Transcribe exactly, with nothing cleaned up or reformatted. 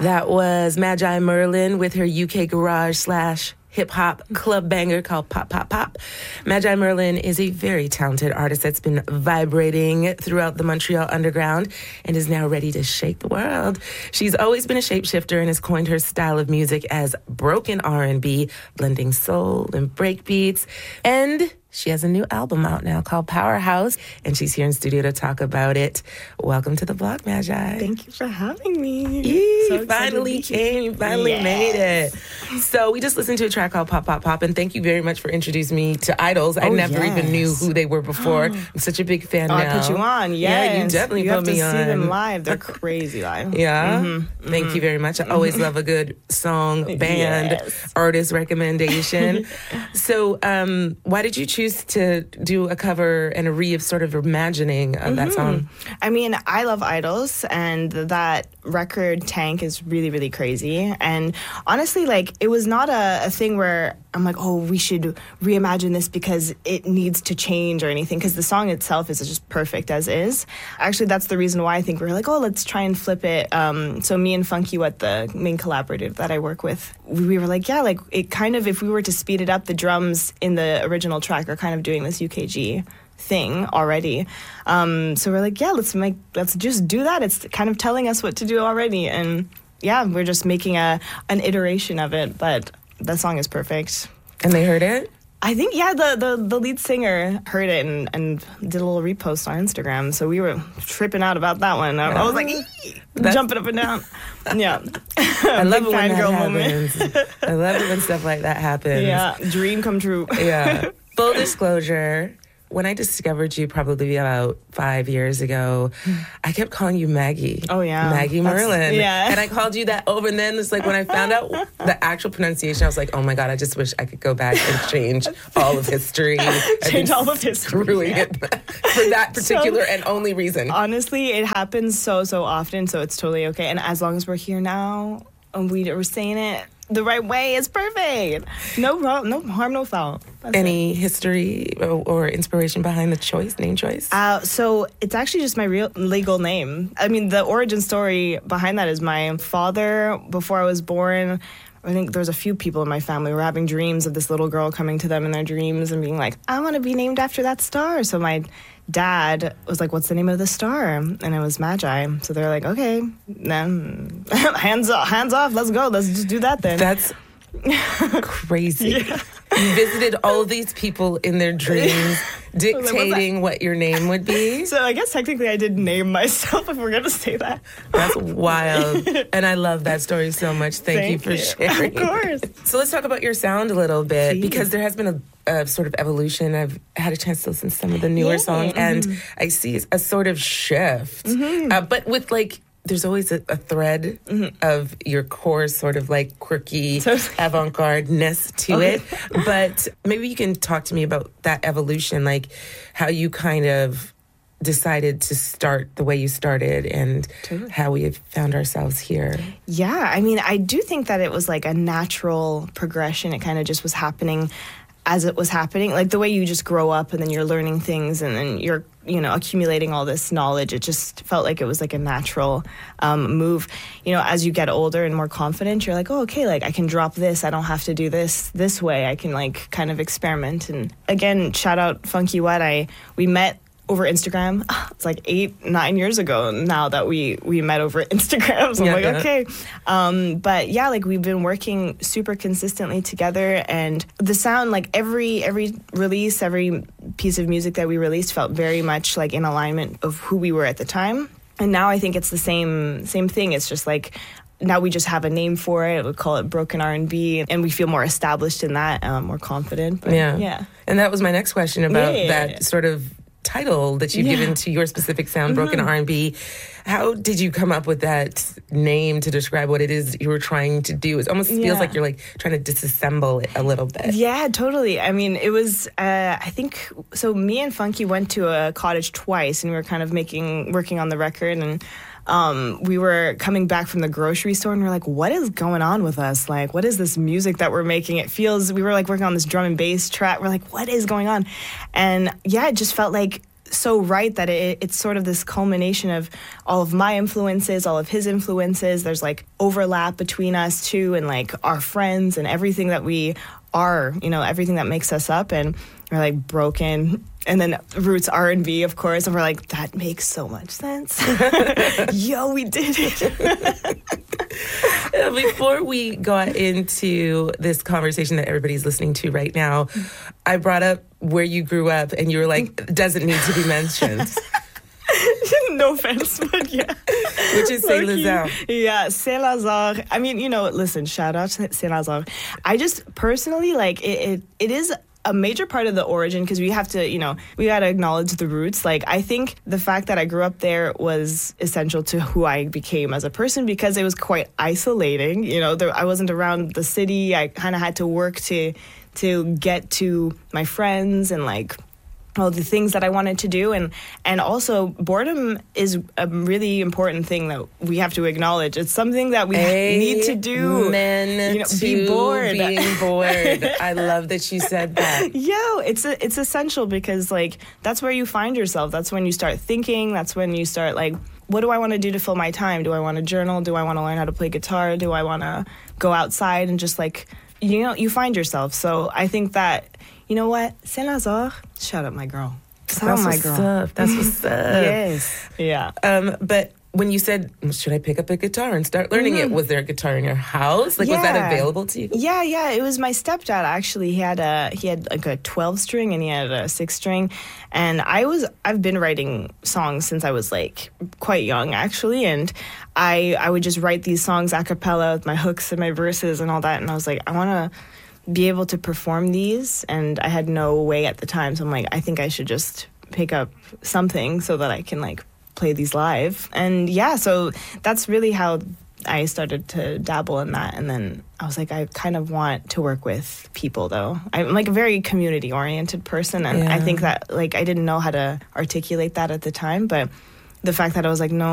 That was Magi Merlin with her U K garage slash hip-hop club banger called Pop, Pop, Pop. Magi Merlin is a very talented artist that's been vibrating throughout the Montreal underground and is now ready to shake the world. She's always been a shapeshifter and has coined her style of music as broken R and B, blending soul and breakbeats. And she has a new album out now called Powerhouse, and she's here in studio to talk about it. Welcome to the blog, Magi. Thank you for having me. You so finally came. You finally yes. made it. So we just listened to a track called Pop, Pop, Pop, and thank you very much for introducing me to Idols. I oh, never yes. even knew who they were before. I'm such a big fan oh, now. I put you on. Yes. Yeah, you definitely you put have to me on. see them live. They're crazy live. Yeah? Mm-hmm. Thank mm-hmm. you very much. I always love a good song, band, yes. artist recommendation. So um, why did you choose to do a cover and a re of sort of reimagining of mm-hmm. that song? I mean, I love Idols, and that record Tank is really, really crazy. And honestly, like, it was not a, a thing where I'm like, oh, we should reimagine this because it needs to change or anything, because the song itself is just perfect as is. Actually, that's the reason why I think we were like, oh, let's try and flip it. Um, so me and Funky What, the main collaborator that I work with, we were like, yeah, like, it kind of, if we were to speed it up, the drums in the original track are kind of doing this U K G thing already. Um, so we're like, yeah, let's make, let's just do that. It's kind of telling us what to do already. And yeah, we're just making a an iteration of it, but the song is perfect. And they heard it? I think, yeah, the, the, the lead singer heard it and, and did a little repost on Instagram. So we were tripping out about that one. I, I was like, jumping up and down. Yeah. I love it when that moment. happens. I love it when stuff like that happens. Yeah, dream come true. Yeah. Full disclosure, when I discovered you probably about five years ago, I kept calling you Maggie. Oh, yeah. Maggie That's, Merlin. Yeah. And I called you that over. And then it's like when I found out the actual pronunciation, I was like, oh my God, I just wish I could go back and change all of history. Change all of history. Screwing yeah. it for that particular so, and only reason. Honestly, it happens so, so often. So it's totally okay. And as long as we're here now and we were saying it the right way, it's perfect. No, no harm, no foul. That's Any it. history or, or inspiration behind the choice, name choice? Uh, so it's actually just my real legal name. I mean, the origin story behind that is my father, before I was born, I think there was a few people in my family who were having dreams of this little girl coming to them in their dreams and being like, I want to be named after that star. So my dad was like, what's the name of the star? And it was Magi. So they're like, okay, then hands off, hands off, let's go. Let's just do that then. That's crazy. Yeah. You visited all of these people in their dreams, dictating what your name would be. So I guess technically I did name myself, if we're going to say that. That's wild. And I love that story so much. Thank, Thank you for you. sharing. Of course. So let's talk about your sound a little bit, Please. because there has been a, a sort of evolution. I've had a chance to listen to some of the newer Yeah. songs, Mm-hmm. and I see a sort of shift. Mm-hmm. Uh, but with like, there's always a, a thread mm-hmm. of your core sort of like quirky So- avant-garde-ness to Okay. it. But maybe you can talk to me about that evolution, like how you kind of decided to start the way you started and Totally. how we have found ourselves here. Yeah, I mean, I do think that it was like a natural progression. It kind of just was happening as it was happening. Like the way you just grow up and then you're learning things and then you're, you know, accumulating all this knowledge. It just felt like it was like a natural um, move. You know, as you get older and more confident, you're like, oh, okay, like I can drop this. I don't have to do this this way. I can like kind of experiment. And again, shout out Funky What. I we met over Instagram. It's like eight, nine years ago now that we, we met over Instagram. So Yeah, I'm like, yeah. okay. Um, but yeah, like we've been working super consistently together, and the sound, like every every release, every piece of music that we released felt very much like in alignment of who we were at the time. And now I think it's the same same thing. It's just like, now we just have a name for it. We call it Broken R and B, and we feel more established in that, um, more confident. But Yeah. yeah. And that was my next question about Yeah. that sort of title that you've Yeah. given to your specific sound, Broken R and B. How did you come up with that name to describe what it is you were trying to do? It almost feels Yeah. like you're like trying to disassemble it a little bit. Yeah, totally. I mean, it was, uh, I think, so me and Funky went to a cottage twice, and we were kind of making, working on the record, and um, we were coming back from the grocery store, and we we're like, what is going on with us? Like, what is this music that we're making? It feels, we were like working on this drum and bass track. We're like, what is going on? And yeah, it just felt like so right that it, it's sort of this culmination of all of my influences, all of his influences. There's like overlap between us too, and like our friends and everything that we are, you know, everything that makes us up. And we're like broken. And then roots R and B, of course. And we're like, that makes so much sense. Yo, we did it. Before we got into this conversation that everybody's listening to right now, I brought up where you grew up, and you were like, doesn't need to be mentioned. No offense, but yeah. Which is Saint-Lazare. Yeah, Saint-Lazare. I mean, you know, listen, shout out to Saint-Lazare. I just personally, like, it, it, it is a major part of the origin, because we have to, you know, we got to acknowledge the roots. Like, I think the fact that I grew up there was essential to who I became as a person, because it was quite isolating. You know, there, I wasn't around the city. I kind of had to work to to get to my friends and like all the things that I wanted to do. And and also boredom is a really important thing that we have to acknowledge. It's something that we Amen need to do. Men you know, to be bored. being bored. I love that you said that. Yo, it's a, it's essential, because like that's where you find yourself. That's when you start thinking. That's when you start like, what do I want to do to fill my time? Do I want to journal? Do I want to learn how to play guitar? Do I want to go outside and just like, you know, you find yourself. So I think that, you know what? Saint-Lazare, shout out my girl. Shout out That's my what's girl. up. That's what's up. Yes. Yeah. Um, but when you said, should I pick up a guitar and start learning Mm-hmm. it? Was there a guitar in your house? Like, was that Yeah. available to you? Yeah, yeah. It was my stepdad, actually. He had a he had like a twelve string and he had a six string. And I was I've been writing songs since I was like quite young, actually. And I I would just write these songs a cappella with my hooks and my verses and all that. And I was like, I want to be able to perform these, and I had no way at the time. So I'm like, I think I should just pick up something so that I can like play these live. And yeah, so that's really how I started to dabble in that. And then I was like, I kind of want to work with people, though. I'm like a very community oriented person, and Yeah. I think that like I didn't know how to articulate that at the time, but the fact that I was like, no,